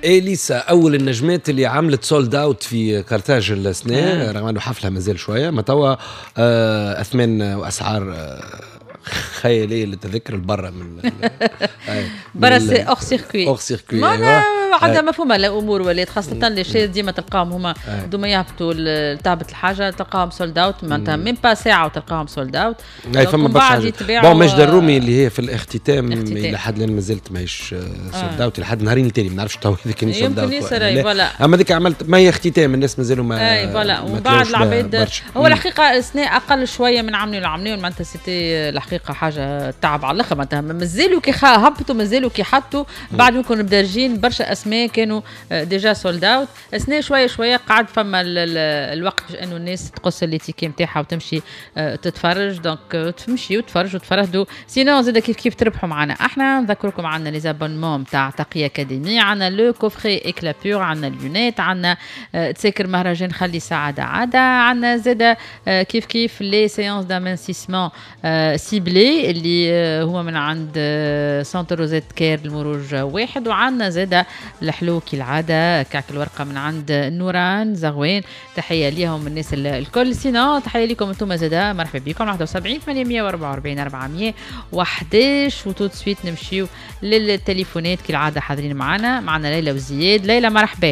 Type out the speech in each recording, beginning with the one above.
إليسا أول النجمات اللي عملت سولد أوت في كارتاج السنة، رغم أنه حفلها مازال شوية، ما توا أثمان وأسعار خيالية للتذكر البرة من برا سي أوغ سيركوي. أوغ سيركوي عندها مفهومة الأمور ولات، خاصة اللي شيء ديما تلقاهم هما دوما يهبطوا تعبت الحاجة تلقاهم سولد أوت، معناتها ميم با ساعة وتلقاهم سولد أوت. فما برشا بون ماجد الرومي اللي هي في الاختتام إلى حد الآن مازالت ماهيش سولد أوت لحد نهارين التالي، ما نعرفش تو هذيك كان سولد أوت ولا أما ذيك عملت ما هي اختتام الناس مازالوا ما أي فوالا. وبعد العباد هو الحقيقة سنة أقل شوية من عاملين والعاملين، معناتها سيتي الحقيقة حاجة تعب على الآخر، معناتها مازالوا كي هبطوا مازالوا كي حطوا بعد ما كانوا بدارجين برشا أسماء كانوا ديجا سولد أوت. سنة شوية شوية قاعد فما الوقت باش إنه الناس تقص الليتيكي نتاعها وتمشي تتفرج، دونك تمشي وتفرجوا سينو زاد كيف تربحوا معنا. احنا نذكركم عنا لي زابونمون تاع تقية أكاديمي، عنا لو كوفري إكلا بور، عنا اليونات، عنا تسكر مهرجان خلي سعادة عادة، عنا زاد كيف لي سيونس دامنسيسمون سيبلي اللي هو من عند سانتر روزيت كير المروج واحد، وعنا زاد الحلو كالعادة كعك الورقة من عند نوران زغوين. تحية ليهم الناس الكل. سينا تحية لكم انتم زادا، مرحبا بكم. 71 844 411 وتوت سويت نمشيو للتليفونات كالعادة. حاضرين معنا ليلى وزياد. ليلى مرحبا.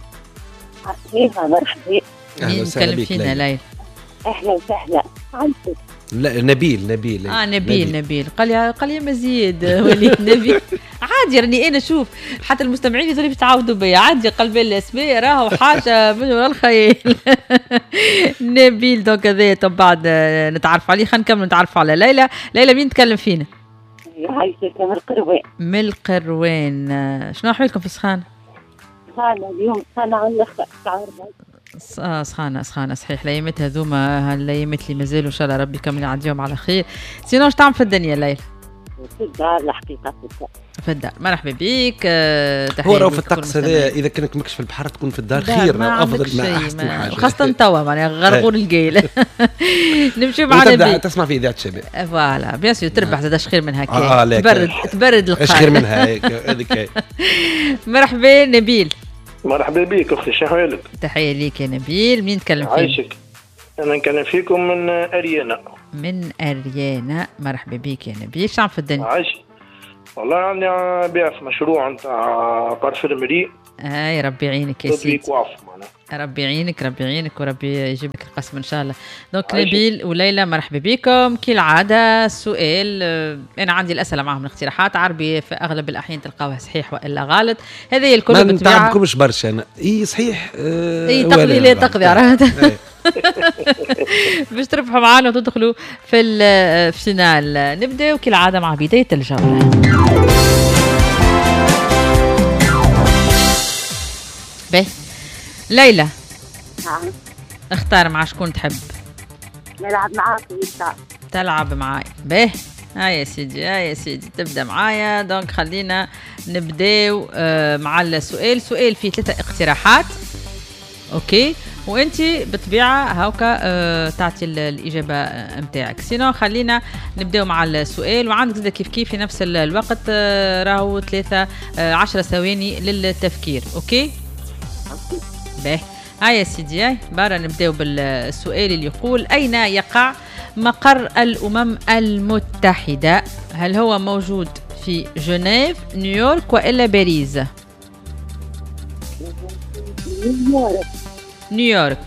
مرحبا. مين نتكلم فينا ليلى؟ اهلا وسهلا. لا نبيل نبيل قال يا مزيد وليد نبيل عادي. راني انا شوف حتى المستمعين يقولوا يتعاودوا بيا عادي، قلب الاسماء راهو حاجه من الخيال. نبيل دونك هذا بعد نتعرف عليه. خلينا نكمل نتعرف على ليلى مين نتكلم فينا؟ عايشة من القروان. شنو احوالكم في سخانه اليوم؟ سخانه على الاخر. سخانة صحيح. الايامات هذوما الايامات اللي مازالوا ان شاء الله ربي يكمل يعديهم على خير. سينو اش تعمل في الدنيا ليلى؟ في الدار الحقيقه في الدار. مرحبا بك. هو راهو في الطقس هذا اذا كانك ماكش في البحر تكون في الدار خير، افضل ما احسن حاجه، خاصه توا معناها غرغور القيل. نمشي مع نبيل. تسمع في اذاعه شباب فوالا بيان سور تربح زاد خير من هكا. تبرد القلب. ايش خير منها هذيك. مرحبا نبيل. مرحبا بك اختي، شنو احوالك؟ تحيه ليك يا نبيل. مين نتكلم فيه؟ عايشك. انا نتكلم فيكم من اريانا. مرحبا بك يا نبيل. شنو في الدنيا؟ عايش والله عندي بيع في مشروع نتاع قرف المريء. ربي يعينك يا سيدي. ربي يعينك وربي يجيب لك القسم ان شاء الله. دونك نبيل وليلى مرحبا بكم. كالعاده السؤال انا عندي الاسئله معهم الاقتراحات عربي في اغلب الاحيان تلقاوها صحيح والا غلط. هذه الكل ما نتعبكمش برشا انا صحيح تقضي لا تقضي عرفت. باش تربحوا معنا وتدخلوا في الفينال. نبداو كالعاده مع بدايه الجوله. ليلى اختار مع شكون تحب؟ نلعب معاك. تلعب معايا يا سيدي تبدا معايا. دونك خلينا نبداو مع السؤال. سؤال فيه 3 اقتراحات اوكي، وانت بطبيعه هاوكا تعطي الاجابه نتاعك. سينو خلينا نبداو مع السؤال، وعندك زاد كيف في نفس الوقت راهو 10 ثواني للتفكير. اوكي يا سيدي برا نبداو بالسؤال اللي يقول: أين يقع مقر الأمم المتحدة؟ هل هو موجود في جنيف، نيويورك وإلا باريس؟ نيويورك.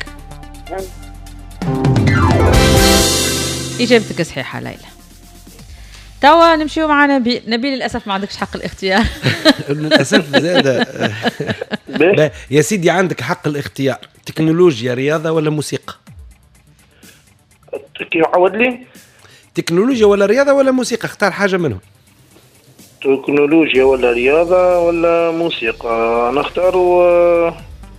إجابتك صحيحة ليلى. توا نمشيو مع نبيل. للأسف ما عندكش حق الاختيار. للأسف زادة. يا سيدي عندك حق الاختيار. تكنولوجيا، رياضة ولا موسيقى؟ عود لي. تكنولوجيا ولا رياضة ولا موسيقى، اختار حاجة منهم. تكنولوجيا ولا رياضة ولا موسيقى؟ نختاروا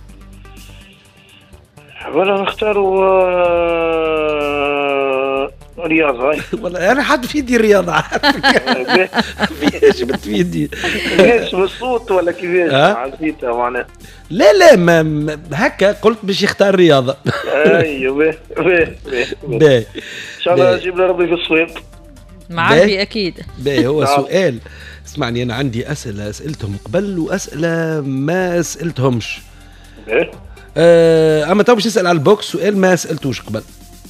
رياضة. والله أنا حد في يدي رياضة. فيش بتفيدي؟ كيفاش بالصوت ولا كيفاش؟ عزيتها معناها. لا ما هكا قلت باش يختار رياضة. أيوة باهي. إن شاء الله أجيب ربي في الصويب. معربي أكيد. باهي هو اسمعني انا عندي اسئله سالتهم قبل واسئله ما سالتهمش. اما تو باش نسال على البوكس سؤال ما سالتوش قبل.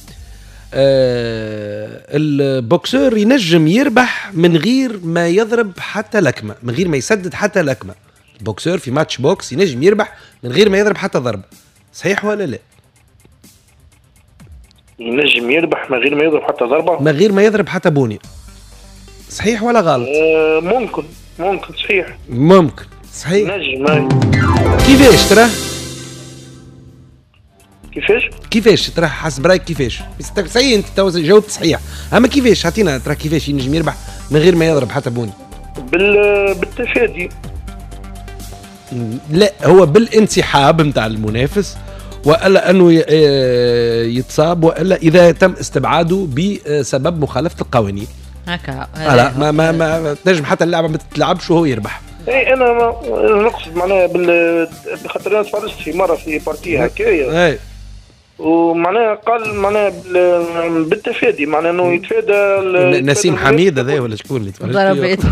البوكسور ينجم يربح من غير ما يضرب حتى لكمه، من غير ما يسدد حتى لكمه. البوكسور في ماتش بوكس ينجم يربح من غير ما يضرب حتى ضربه، صحيح ولا لا؟ ينجم يربح من غير ما يضرب حتى ضربه؟ من غير ما يضرب حتى بوني، صحيح ولا غلط؟ ممكن صحيح. ممكن صحيح. نجم. كيفاش ترى؟ كيفاش ترى حسب رايك كيفاش؟ سي انت تو جاوبت صحيح، اما كيفاش عطينا ترى كيفاش ينجم يربح من غير ما يضرب حتى بوني؟ بالتفادي. لا هو بالانسحاب نتاع المنافس، والا انه يتصاب، والا اذا تم استبعاده بسبب مخالفه القوانين. هكا لا ما تنجم حتى اللعبه ما تتلعبش وهو يربح. اي انا نقصد معناها بخاطر انا تفرجت في مره في بارتي هكايا. اي ومعناها قال معناها بالتفادي، معناها انه يتفادى. نسيم حميد هذا ولا شكون اللي تفرج ضربت؟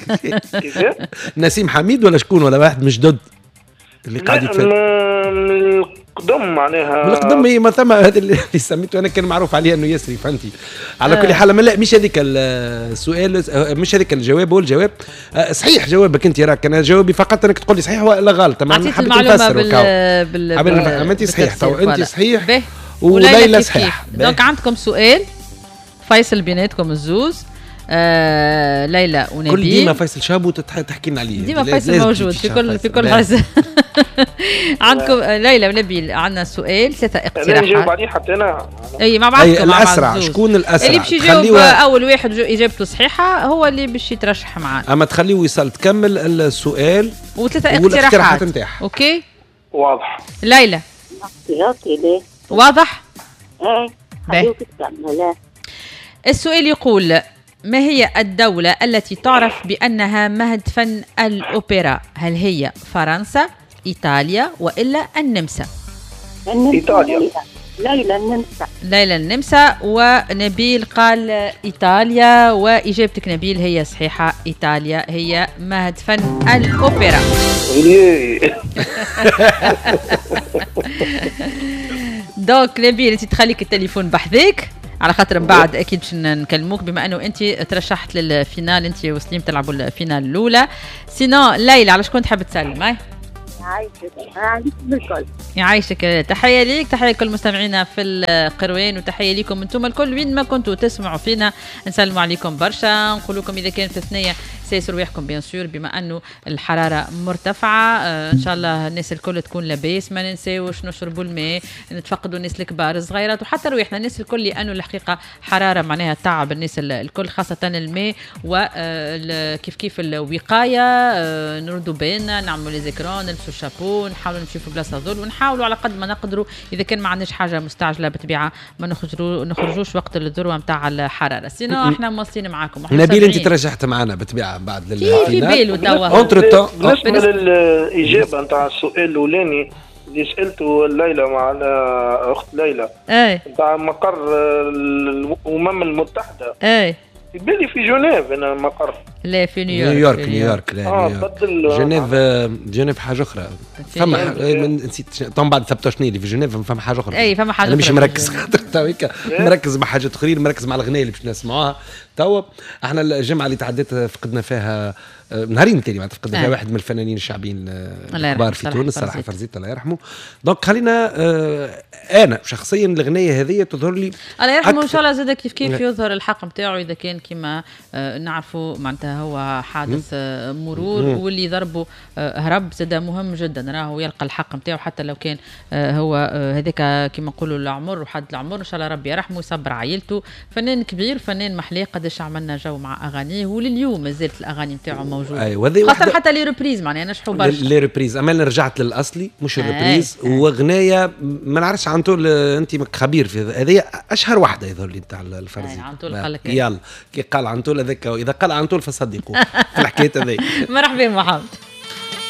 نسيم حميد ولا شكون ولا واحد مش جد اللي قاعد يتفادى؟ القدم معناها من القدم. هي ما ثم هذا اللي سميته انا كان معروف عليه انه يسري، فهمتي؟ على كل حال لا مش هذيك السؤال، مش هذيك الجواب. هو الجواب صحيح جوابك انت، راك انا جوابي فقط انك تقول لي صحيح ولا غلط. تمام حبيت نفسر انت صحيح تو انت صحيح وليلى صحيح. دونك عندكم سؤال فيصل بيناتكم الزوز. ليلى ونبيل. كل ديما فيصل شابو تحكي لنا عليه، ديما فيصل موجود في كل حزة. عندكم ليلى ونبيل، عندنا سؤال 3 اقتراحات. نجاوب عليه حتى انا. اي مع بعضكم. الاسرع شكون الاسرع؟ اللي باش يجاوب اول واحد اجابته صحيحه هو اللي باش يترشح معانا. اما تخليه يوصل تكمل السؤال و3 اقتراحات نتاعها. اوكي واضح. ليلى واضح؟ ايه السؤال يقول: ما هي الدولة التي تعرف بأنها مهد فن الأوبرا؟ هل هي فرنسا، إيطاليا، وإلا النمسا؟ إيطاليا. ليلى النمسا، ونبيل قال إيطاليا، وإجابتك نبيل هي صحيحة، إيطاليا هي مهد فن الأوبرا. دوك نبيل انت تخليك التليفون بحذاك على خاطر من بعد اكيد باش نكلموك، بما انه انت ترشحت للفينال، انت وسليم تلعبوا الفينال الاولى. سينو ليلى على شكون تحب تسلم؟ يعيشك. تحية ليك، تحية لكل مستمعينا في القروين، وتحية لكم انتم الكل وين ما كنتوا تسمعوا فينا. نسلموا عليكم برشا، نقول لكم اذا كان في ثنية سيسر رواحكم بيان سور، بما انه الحرارة مرتفعة. ان شاء الله الناس الكل تكون لاباس، ما ننساوش نشربوا الماء، نتفقدوا الناس الكبار الصغيرات وحتى رواحنا الناس الكل، لانه الحقيقة حرارة معناها تعب الناس الكل، خاصة الماء. وكيف الوقاية، نردوا بالنا، نعملوا لي زيكرون، نلبسوا الشابو، نحاولوا نمشيو في بلاصة ظل، ونحاولوا على قد ما نقدروا اذا كان ما عندناش حاجة مستعجلة بطبيعة ما نخرجوش وقت الذروة نتاع الحرارة. سينو احنا مواصلين معاكم. نبيل انت ترشحت معنا بالطبيعه بعد في بالو توا. بالنسبه للاجابه نتاع السؤال الاولاني اللي سالته ليلى مع اخت ليلى نتاع مقر الامم المتحده، في بالي في جنيف انا مقر. لا في نيويورك. جنيف حاجه اخرى. فما نسيت طبعا بعد ثبتوشني اللي في جنيف فما حاجه اخرى. اي فما حاجه انا مش مركز خاطر تويكا مركز مع حاجات اخرين، مركز مع الاغنيه اللي باش نسمعوها توا. احنا الجمعه اللي تعدت فقدنا فيها نهارين تاني بعد فقدنا فيها واحد من الفنانين الشعبيين الكبار في تونس، صلاح فرزيت الله يرحمه. دونك خلينا انا شخصيا الاغنيه هذه تظهر لي الله يرحمه ان شاء الله زاد كيف يظهر الحق نتاعو اذا كان كما نعرفوا معناتها هو حادث مرور واللي ضربه هرب، زاد مهم جدا راهو يلقى الحق نتاعو حتى لو كان هو هذاك كما نقولوا العمر وحد العمر، ان شاء الله ربي يرحمه ويصبر عائلته. فنان كبير، فنان محلي، قداش عملنا جو مع اغانيه ولليوم ما زالت الاغاني نتاعو موجوده. ايوه خاطر حتى لي ريبريز معناها نجحوا برشا. لي ريبريز اما رجعت للاصلي مش الريبريز. واغنيه ما نعرفش عن طول، انت خبير في هذه اشهر واحده يظهر لي نتاع الفرزي. عن طول قال لك يلا كي قال عن طول هذاك، اذا قال عن طول فصدقوا في الحكايه هذه. مرحبا محمد.